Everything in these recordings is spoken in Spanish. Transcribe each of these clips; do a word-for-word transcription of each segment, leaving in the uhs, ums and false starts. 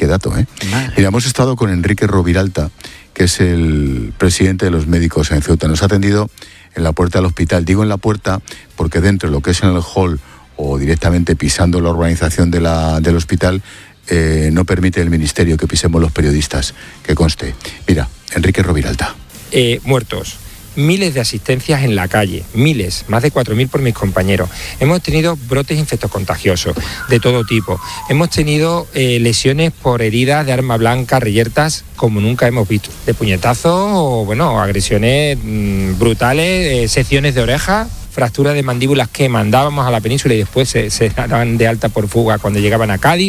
qué dato, ¿eh? Mira, hemos estado con Enrique Roviralta, que es el presidente de los médicos en Ceuta. Nos ha atendido en la puerta del hospital. Digo en la puerta porque dentro, lo que es en el hall o directamente pisando la urbanización de la, del hospital, eh, no permite el ministerio que pisemos los periodistas, que conste. Mira, Enrique Roviralta. Eh, muertos. Miles de asistencias en la calle, miles, más de cuatro mil por mis compañeros. Hemos tenido brotes infectocontagiosos de todo tipo. Hemos tenido eh, lesiones por heridas de arma blanca, reyertas, como nunca hemos visto. De puñetazos o, bueno, agresiones mmm, brutales, eh, secciones de orejas, fracturas de mandíbulas que mandábamos a la península y después se, se daban de alta por fuga cuando llegaban a Cádiz.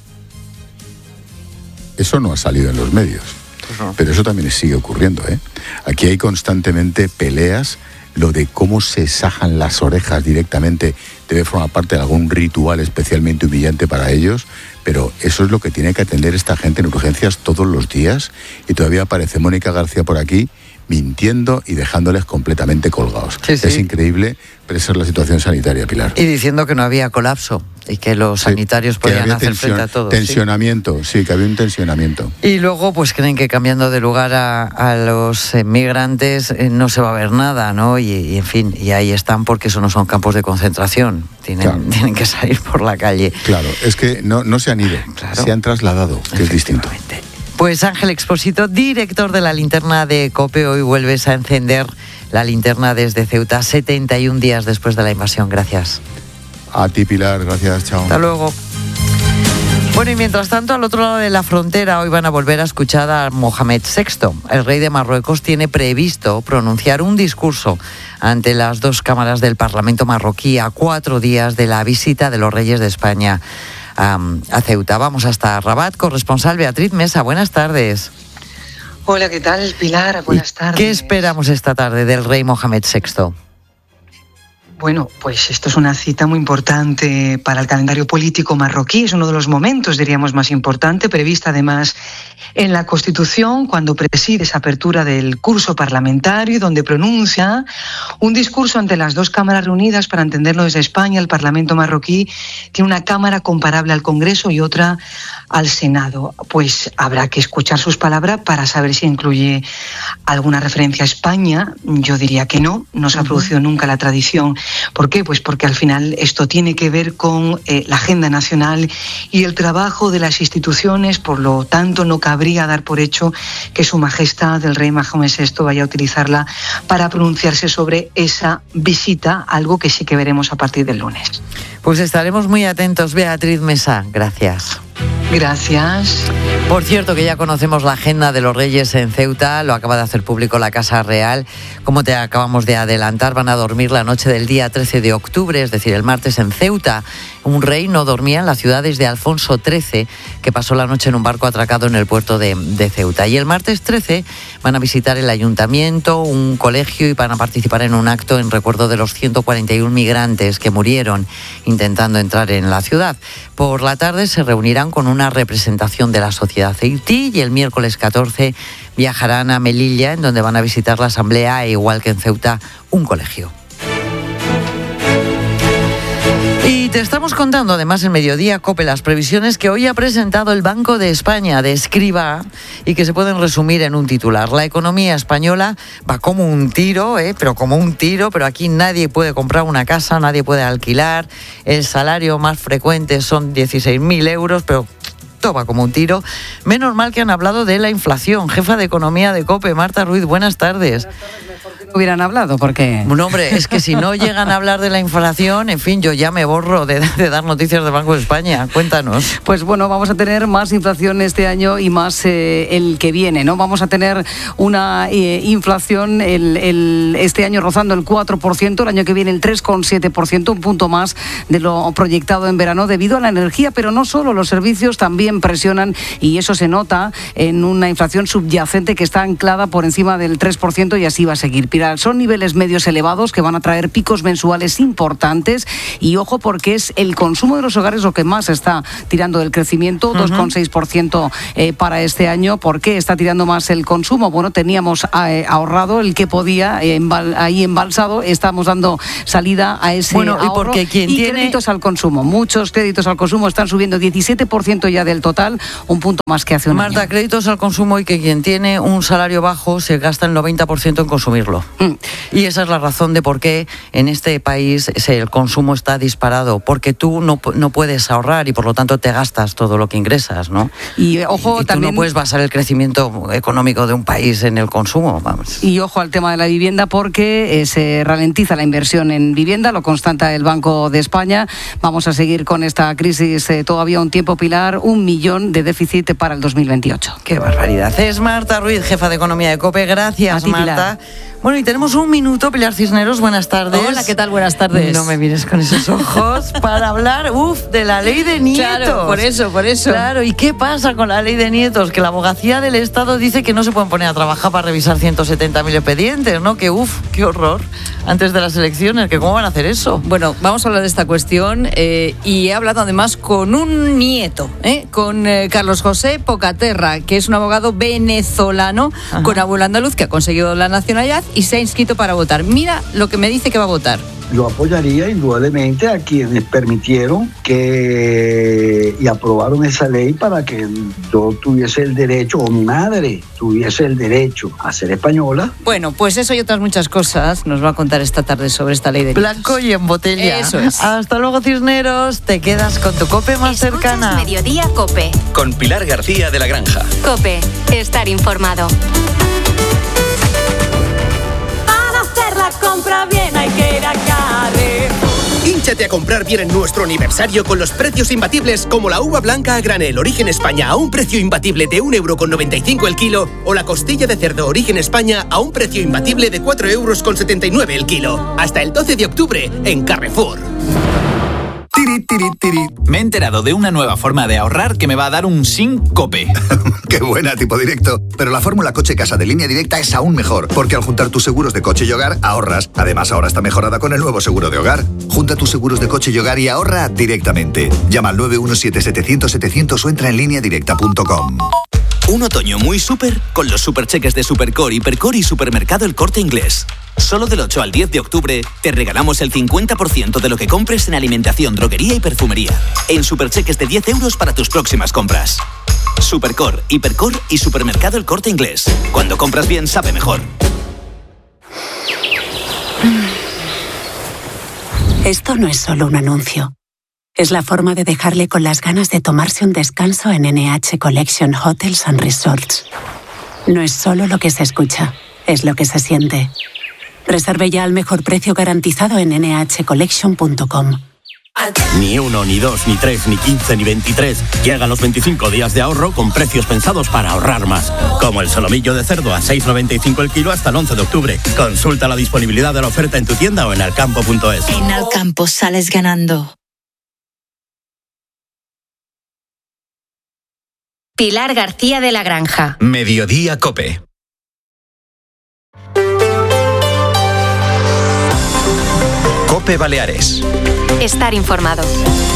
Eso no ha salido en los medios. Pero eso también sigue ocurriendo, ¿eh? Aquí hay constantemente peleas, lo de cómo se sajan las orejas directamente debe formar parte de algún ritual especialmente humillante para ellos, pero eso es lo que tiene que atender esta gente en urgencias todos los días, y todavía aparece Mónica García por aquí mintiendo y dejándoles completamente colgados. Sí, sí. Es increíble, pero esa es la situación sanitaria, Pilar. Y diciendo que no había colapso y que los sí, sanitarios podían hacer tensión, frente a todo. Tensionamiento, sí. sí, que había un tensionamiento. Y luego pues creen que cambiando de lugar a, a los migrantes eh, no se va a ver nada, ¿no? Y, y en fin, y ahí están porque eso no son campos de concentración. Tienen, claro. tienen que salir por la calle. Claro, es que no, no se han ido, claro. se han trasladado, que es distinto. Pues Ángel Expósito, director de la linterna de COPE, hoy vuelves a encender la linterna desde Ceuta, setenta y un días después de la invasión. Gracias. A ti, Pilar, gracias, chao. Hasta luego. Bueno, y mientras tanto, al otro lado de la frontera, hoy van a volver a escuchar a Mohamed sexto. El rey de Marruecos tiene previsto pronunciar un discurso ante las dos cámaras del Parlamento marroquí a cuatro días de la visita de los reyes de España Um, a Ceuta. Vamos hasta Rabat, corresponsal Beatriz Mesa. Buenas tardes. Hola, ¿qué tal, Pilar? Buenas tardes. ¿Qué esperamos esta tarde del rey Mohamed sexto? Bueno, pues esto es una cita muy importante para el calendario político marroquí. Es uno de los momentos, diríamos, más importante, prevista además en la Constitución, cuando preside esa apertura del curso parlamentario, donde pronuncia un discurso ante las dos cámaras reunidas. Para entenderlo desde España, el Parlamento marroquí tiene una cámara comparable al Congreso y otra al Senado. Pues habrá que escuchar sus palabras para saber si incluye alguna referencia a España. Yo diría que no, no se ha producido nunca la tradición. ¿Por qué? Pues porque al final esto tiene que ver con eh, la agenda nacional y el trabajo de las instituciones. Por lo tanto, no cabría dar por hecho que Su Majestad, el rey Mohamed sexto, vaya a utilizarla para pronunciarse sobre esa visita, algo que sí que veremos a partir del lunes. Pues estaremos muy atentos. Beatriz Mesa, gracias. Gracias. Por cierto, que ya conocemos la agenda de los reyes en Ceuta, lo acaba de hacer público la Casa Real. Como te acabamos de adelantar, van a dormir la noche del día trece de octubre, es decir, el martes en Ceuta. Un rey no dormía en la ciudad desde Alfonso trece, que pasó la noche en un barco atracado en el puerto de, de Ceuta. Y el martes trece van a visitar el ayuntamiento, un colegio, y van a participar en un acto en recuerdo de los ciento cuarenta y uno migrantes que murieron intentando entrar en la ciudad. Por la tarde se reunirán con una representación de la sociedad ceutí y el miércoles catorce viajarán a Melilla, en donde van a visitar la asamblea e, igual que en Ceuta, un colegio. Y te estamos contando además en Mediodía COPE las previsiones que hoy ha presentado el Banco de España de Escribá y que se pueden resumir en un titular. La economía española va como un tiro, ¿eh? pero como un tiro, pero aquí nadie puede comprar una casa, nadie puede alquilar. El salario más frecuente son dieciséis mil euros, pero todo va como un tiro. Menos mal que han hablado de la inflación. Jefa de Economía de COPE, Marta Ruiz, buenas tardes. Buenas tardes, mejor que no hubieran hablado, porque... Bueno, hombre, es que si no llegan a hablar de la inflación, en fin, yo ya me borro de, de dar noticias del Banco de España. Cuéntanos. Pues bueno, vamos a tener más inflación este año y más eh, el que viene, ¿no? Vamos a tener una eh, inflación el, el, este año rozando el cuatro por ciento, el año que viene el tres coma siete por ciento, un punto más de lo proyectado en verano debido a la energía, pero no solo, los servicios también presionan y eso se nota en una inflación subyacente que está anclada por encima del tres por ciento y así va a seguir. seguir, Pilar. Son niveles medios elevados que van a traer picos mensuales importantes y ojo porque es el consumo de los hogares lo que más está tirando del crecimiento, uh-huh. dos coma seis por ciento eh, para este año. ¿Por qué está tirando más el consumo? Bueno, teníamos eh, ahorrado el que podía, eh, embal, ahí embalsado, estamos dando salida a ese bueno, ahorro y, porque quien y tiene... créditos al consumo. Muchos créditos al consumo están subiendo diecisiete por ciento ya del total, un punto más que hace un Marta, año. Marta, créditos al consumo y que quien tiene un salario bajo se gasta el noventa por ciento en consumirlo. Mm. Y esa es la razón de por qué en este país el consumo está disparado, porque tú no, no puedes ahorrar y por lo tanto te gastas todo lo que ingresas, ¿no? Y ojo, y tú también... no puedes basar el crecimiento económico de un país en el consumo, vamos. Y ojo al tema de la vivienda porque eh, se ralentiza la inversión en vivienda, lo constata el Banco de España. Vamos a seguir con esta crisis eh, todavía un tiempo, Pilar, un millón de déficit para el dos mil veintiocho. Qué barbaridad. Es Marta Ruiz, jefa de Economía de COPE. Gracias, a ti, Marta. Pilar. Bueno, y tenemos un minuto, Pilar Cisneros, buenas tardes. Hola, ¿qué tal? Buenas tardes. No me mires con esos ojos para hablar, uff, de la ley de nietos. Claro, por eso, por eso. Claro, ¿y qué pasa con la ley de nietos? Que la abogacía del Estado dice que no se pueden poner a trabajar para revisar ciento setenta mil expedientes, ¿no? Que uff, qué horror. Antes de las elecciones, que ¿cómo van a hacer eso? Bueno, vamos a hablar de esta cuestión eh, y he hablado además con un nieto, ¿eh? con eh, Carlos José Pocaterra, que es un abogado venezolano, ajá, con abuelo andaluz, que ha conseguido la nacionalidad y se ha inscrito para votar. Mira lo que me dice que va a votar. Yo apoyaría indudablemente a quienes permitieron que y aprobaron esa ley para que yo tuviese el derecho, o mi madre tuviese el derecho a ser española. Bueno, pues eso y otras muchas cosas nos va a contar esta tarde sobre esta ley de blanco y en botella. Eso es. Hasta luego, Cisneros. Te quedas con tu COPE más Escuchas cercana. Mediodía COPE. Con Pilar García de la Granja. COPE. Estar informado. Para hacer la compra bien hay que ir a Carrefour. Hínchate a comprar bien en nuestro aniversario con los precios imbatibles como la uva blanca a granel Origen España a un precio imbatible de un euro con noventa y cinco el kilo o la costilla de cerdo Origen España a un precio imbatible de cuatro euros con setenta y nueve el kilo. Hasta el doce de octubre en Carrefour. Tiri, tiri, tiri. Me he enterado de una nueva forma de ahorrar que me va a dar un SINCOPE. ¡Qué buena, tipo directo! Pero la fórmula coche-casa de Línea Directa es aún mejor, porque al juntar tus seguros de coche y hogar, ahorras. Además, ahora está mejorada con el nuevo seguro de hogar. Junta tus seguros de coche y hogar y ahorra directamente. Llama al nueve uno siete setecientos setecientos o entra en línea directa punto com. Un otoño muy súper con los supercheques de Supercore, Hipercore y Supermercado El Corte Inglés. Solo del ocho al diez de octubre te regalamos el cincuenta por ciento de lo que compres en alimentación, droguería y perfumería. En supercheques de diez euros para tus próximas compras. Supercore, Hipercore y Supermercado El Corte Inglés. Cuando compras bien, sabe mejor. Esto no es solo un anuncio. Es la forma de dejarle con las ganas de tomarse un descanso en N H Collection Hotels and Resorts. No es solo lo que se escucha, es lo que se siente. Reserve ya al mejor precio garantizado en ene hache collection punto com. Ni uno, ni dos, ni tres, ni quince, ni veintitrés. Llegan los veinticinco días de ahorro con precios pensados para ahorrar más. Como el solomillo de cerdo a seis noventa y cinco el kilo hasta el once de octubre. Consulta la disponibilidad de la oferta en tu tienda o en alcampo punto es. En Alcampo sales ganando. Pilar García de la Granja. Mediodía COPE. COPE Baleares. Estar informado.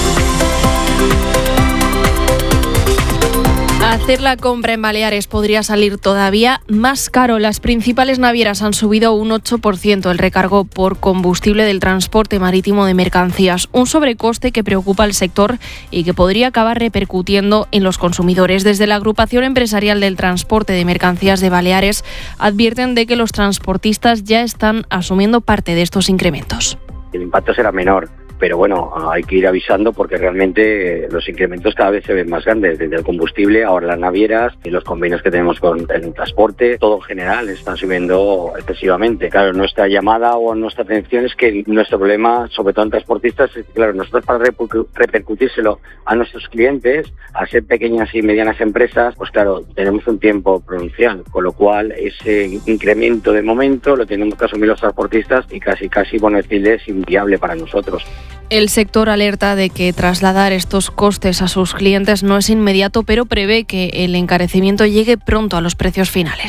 Hacer la compra en Baleares podría salir todavía más caro. Las principales navieras han subido un ocho por ciento el recargo por combustible del transporte marítimo de mercancías, un sobrecoste que preocupa al sector y que podría acabar repercutiendo en los consumidores. Desde la Agrupación Empresarial del Transporte de Mercancías de Baleares advierten de que los transportistas ya están asumiendo parte de estos incrementos. El impacto será menor, pero bueno, hay que ir avisando porque realmente los incrementos cada vez se ven más grandes, desde el combustible, ahora las navieras y los convenios que tenemos con el transporte, todo en general están subiendo excesivamente. Claro, nuestra llamada o nuestra atención es que nuestro problema, sobre todo en transportistas, es que claro, nosotros para repercutírselo a nuestros clientes, a ser pequeñas y medianas empresas, pues claro, tenemos un tiempo prudencial, con lo cual ese incremento de momento lo tenemos que asumir los transportistas y casi, casi, bueno, decirles inviable para nosotros. El sector alerta de que trasladar estos costes a sus clientes no es inmediato, pero prevé que el encarecimiento llegue pronto a los precios finales.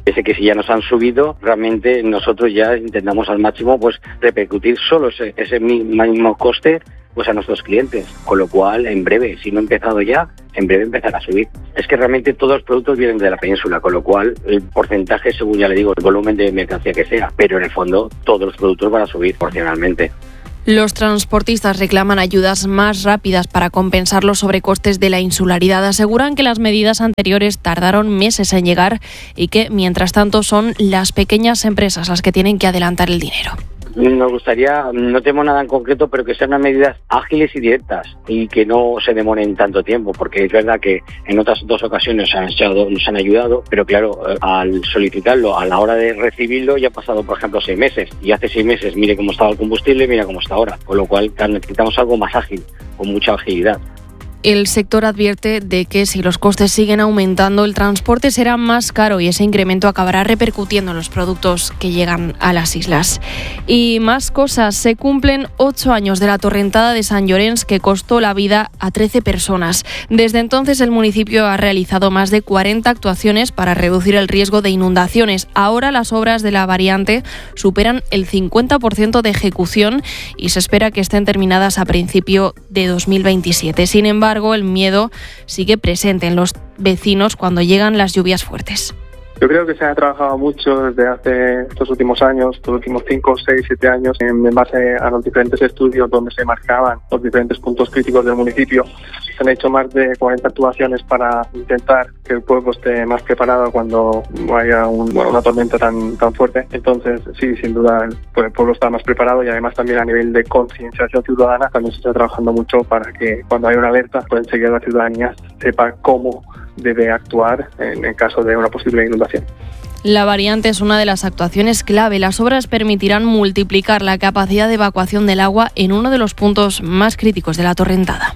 Ese que si ya nos han subido, realmente nosotros ya intentamos al máximo pues repercutir solo ese, ese mismo coste pues a nuestros clientes, con lo cual en breve, si no ha empezado ya, en breve empezará a subir. Es que realmente todos los productos vienen de la península, con lo cual el porcentaje, según ya le digo, el volumen de mercancía que sea, pero en el fondo todos los productos van a subir proporcionalmente. Los transportistas reclaman ayudas más rápidas para compensar los sobrecostes de la insularidad. Aseguran que las medidas anteriores tardaron meses en llegar y que, mientras tanto, son las pequeñas empresas las que tienen que adelantar el dinero. Nos gustaría, no tenemos nada en concreto, pero que sean unas medidas ágiles y directas y que no se demoren tanto tiempo, porque es verdad que en otras dos ocasiones han echado, nos han ayudado, pero claro, al solicitarlo, a la hora de recibirlo, ya ha pasado, por ejemplo, seis meses. Y hace seis meses, mire cómo estaba el combustible, mira cómo está ahora. Con lo cual necesitamos algo más ágil, con mucha agilidad. El sector advierte de que si los costes siguen aumentando, el transporte será más caro y ese incremento acabará repercutiendo en los productos que llegan a las islas. Y más cosas. Se cumplen ocho años de la torrentada de Sant Llorenç, que costó la vida a trece personas. Desde entonces, el municipio ha realizado más de cuarenta actuaciones para reducir el riesgo de inundaciones. Ahora las obras de la variante superan el cincuenta por ciento de ejecución y se espera que estén terminadas a principio de dos mil veintisiete. Sin embargo, el miedo sigue presente en los vecinos cuando llegan las lluvias fuertes. Yo creo que se ha trabajado mucho desde hace estos últimos años, estos últimos cinco, seis, siete años, en base a los diferentes estudios donde se marcaban los diferentes puntos críticos del municipio. Se han hecho más de cuarenta actuaciones para intentar que el pueblo esté más preparado cuando haya un, bueno, una tormenta tan, tan fuerte. Entonces, sí, sin duda, el, pues el pueblo está más preparado y además también a nivel de concienciación ciudadana también se está trabajando mucho para que cuando haya una alerta, pues enseguida la ciudadanía sepa cómo debe actuar en el caso de una posible inundación. La variante es una de las actuaciones clave. Las obras permitirán multiplicar la capacidad de evacuación del agua en uno de los puntos más críticos de la torrentada.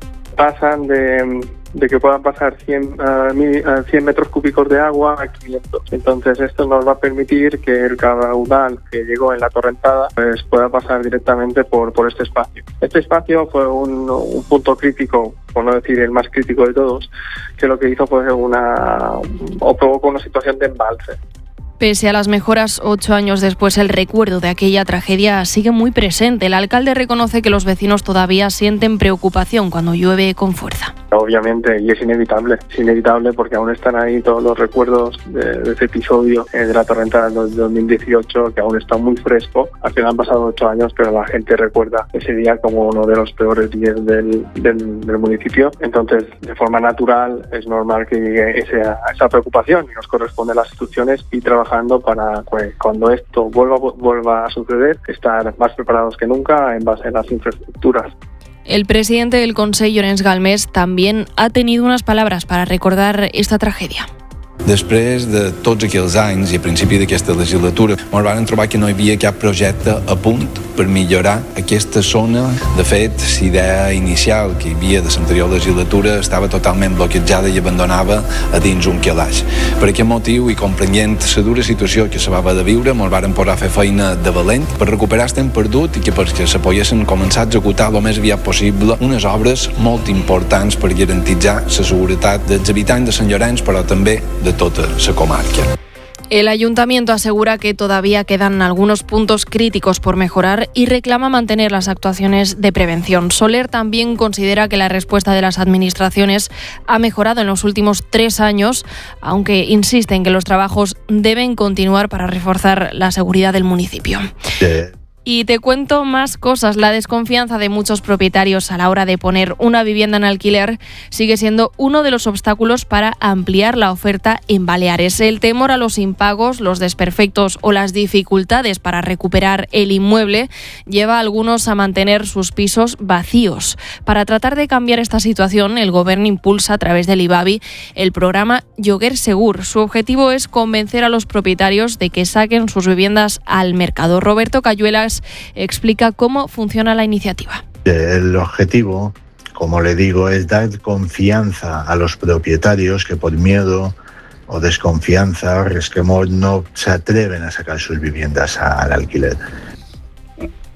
Pasan de, de que puedan pasar cien, uh, cien metros cúbicos de agua a quinientos. Entonces esto nos va a permitir que el caudal que llegó en la torrentada pues, pueda pasar directamente por, por este espacio. Este espacio fue un, un punto crítico, por no decir el más crítico de todos, que lo que hizo fue una o provocó una situación de embalse. Pese a las mejoras, ocho años después, el recuerdo de aquella tragedia sigue muy presente. El alcalde reconoce que los vecinos todavía sienten preocupación cuando llueve con fuerza. Obviamente, y es inevitable, es inevitable porque aún están ahí todos los recuerdos de, de ese episodio de la tormenta del dos mil dieciocho, que aún está muy fresco. Al final han pasado ocho años, pero la gente recuerda ese día como uno de los peores días del, del, del municipio. Entonces, de forma natural, es normal que llegue esa, esa preocupación y nos corresponde a las instituciones y trabajando para pues, cuando esto vuelva, vuelva a suceder, estar más preparados que nunca en base a las infraestructuras. El presidente del Consell, Llorenç Galmés, también ha tenido unas palabras para recordar esta tragedia. Després de tots aquells anys i a principi d'aquesta legislatura ens vam trobar que no hi havia cap projecte a punt per millorar aquesta zona. De fet, la idea inicial que hi havia de l'anterior legislatura estava totalment bloquejada i abandonava a dins un calaix. Per aquest motiu, i comprenent la dura situació que se va haver de viure, ens vam posar a fer feina de valent per recuperar el temps perdut i que perquè se poguessin començar a executar el més aviat possible unes obres molt importants per garantir la seguretat dels habitants de Sant Llorenç, però també de tota la comarca. El ayuntamiento asegura que todavía quedan algunos puntos críticos por mejorar y reclama mantener las actuaciones de prevención. Soler también considera que la respuesta de las administraciones ha mejorado en los últimos tres años, aunque insiste en que los trabajos deben continuar para reforzar la seguridad del municipio. Sí. Y te cuento más cosas. La desconfianza de muchos propietarios a la hora de poner una vivienda en alquiler sigue siendo uno de los obstáculos para ampliar la oferta en Baleares. El temor a los impagos, los desperfectos o las dificultades para recuperar el inmueble lleva a algunos a mantener sus pisos vacíos. Para tratar de cambiar esta situación, el Gobierno impulsa a través del IBABI el programa Lloguer Segur. Su objetivo es convencer a los propietarios de que saquen sus viviendas al mercado. Roberto Cayuelas explica cómo funciona la iniciativa. El objetivo, como le digo, es dar confianza a los propietarios que por miedo o desconfianza o resquemor no se atreven a sacar sus viviendas al alquiler.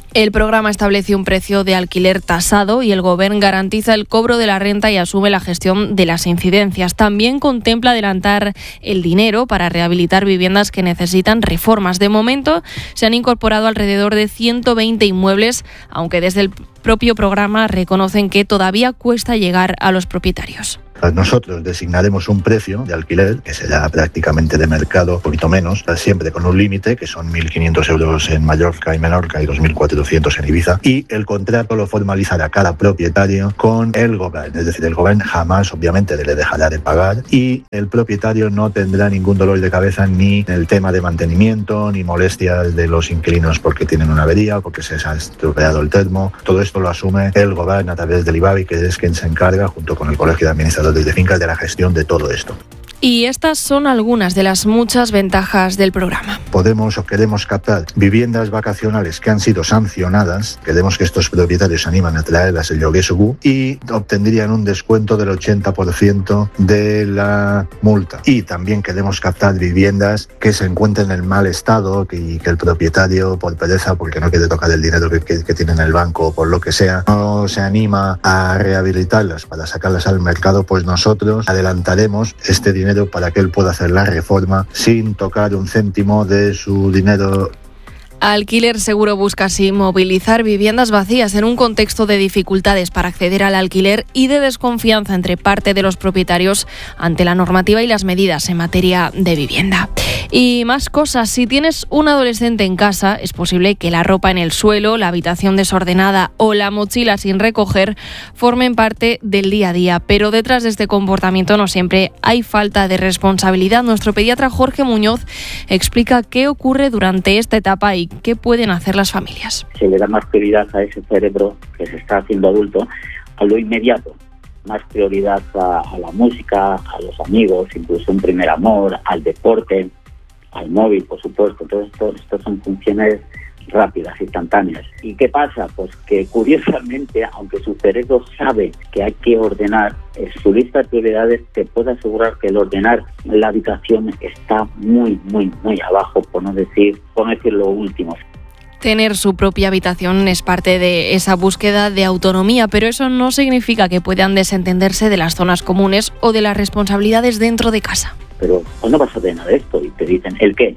El programa establece un precio de alquiler tasado y el Gobierno garantiza el cobro de la renta y asume la gestión de las incidencias. También contempla adelantar el dinero para rehabilitar viviendas que necesitan reformas. De momento se han incorporado alrededor de ciento veinte inmuebles, aunque desde el propio programa reconocen que todavía cuesta llegar a los propietarios. Nosotros designaremos un precio de alquiler que será prácticamente de mercado, un poquito menos, siempre con un límite que son mil quinientos euros en Mallorca y Menorca y dos mil cuatrocientos en Ibiza, y el contrato lo formalizará cada propietario con el gobierno, es decir, el gobierno jamás obviamente le dejará de pagar y el propietario no tendrá ningún dolor de cabeza ni en el tema de mantenimiento ni molestias de los inquilinos porque tienen una avería, porque se ha estropeado el termo. Todo esto lo asume el gobierno a través del IBABI, que es quien se encarga junto con el Colegio de Administradores de Fincas de la gestión de todo esto. Y estas son algunas de las muchas ventajas del programa. Podemos o queremos captar viviendas vacacionales que han sido sancionadas. Queremos que estos propietarios se animan a traerlas el lloguer seguro y obtendrían un descuento del ochenta por ciento de la multa. Y también queremos captar viviendas que se encuentren en mal estado y que el propietario, por pereza, porque no quiere tocar el dinero que, que, que tiene en el banco o por lo que sea, no se anima a rehabilitarlas para sacarlas al mercado, pues nosotros adelantaremos este dinero para que él pueda hacer la reforma sin tocar un céntimo de su dinero. Alquiler Seguro busca así movilizar viviendas vacías en un contexto de dificultades para acceder al alquiler y de desconfianza entre parte de los propietarios ante la normativa y las medidas en materia de vivienda. Y más cosas, si tienes un adolescente en casa, es posible que la ropa en el suelo, la habitación desordenada o la mochila sin recoger formen parte del día a día, pero detrás de este comportamiento no siempre hay falta de responsabilidad. Nuestro pediatra Jorge Muñoz explica qué ocurre durante esta etapa y qué pueden hacer las familias. Se le da más prioridad a ese cerebro que se está haciendo adulto, a lo inmediato, más prioridad a, a la música, a los amigos, incluso un primer amor, al deporte, al móvil, por supuesto. Todo esto, esto son funciones rápidas, instantáneas. ¿Y qué pasa? Pues que curiosamente, aunque su cerebro sabe que hay que ordenar, en su lista de prioridades te puedo asegurar que el ordenar la habitación está muy, muy, muy abajo, por no decir, por no decir lo último. Tener su propia habitación es parte de esa búsqueda de autonomía, pero eso no significa que puedan desentenderse de las zonas comunes o de las responsabilidades dentro de casa. Pero ¿cuándo vas a ordenar esto? Y te dicen, ¿el qué?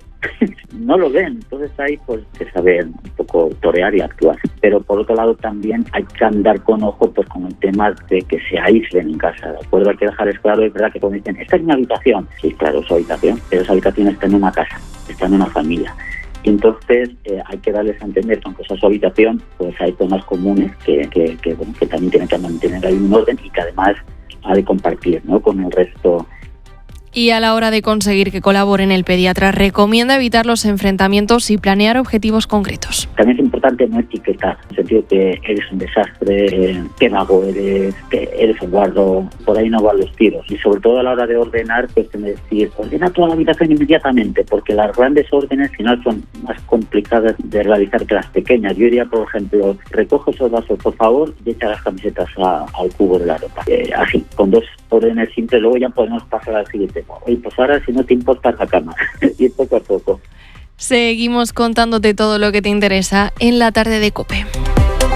No lo ven. Entonces ahí pues que saber un poco torear y actuar. Pero por otro lado también hay que andar con ojo pues con el tema de que se aíslen en casa. ¿De acuerdo? Hay que dejarles claro, es verdad que cuando dicen, esta es mi habitación. Sí, claro, es su habitación. Pero esa habitación está en una casa, está en una familia. Y entonces eh, hay que darles a entender que aunque sea su habitación, pues hay zonas comunes que, que, que, bueno, que también tienen que mantener ahí un orden y que además ha de compartir, ¿no?, con el resto. Y a la hora de conseguir que colaboren, el pediatra recomienda evitar los enfrentamientos y planear objetivos concretos. También es importante no etiquetar, en el sentido que eres un desastre, qué vago eres, que eres un guardo, por ahí no van los tiros. Y sobre todo a la hora de ordenar, pues decir, ordena toda la habitación inmediatamente, porque las grandes órdenes al final son más complicadas de realizar que las pequeñas. Yo diría, por ejemplo, recoge esos vasos, por favor, y echa las camisetas a, al cubo de la ropa. Eh, así, con dos órdenes simples, luego ya podemos pasar al siguiente. Oye, pues ahora si no te importa la cama, y poco a poco. Seguimos contándote todo lo que te interesa en la tarde de COPE.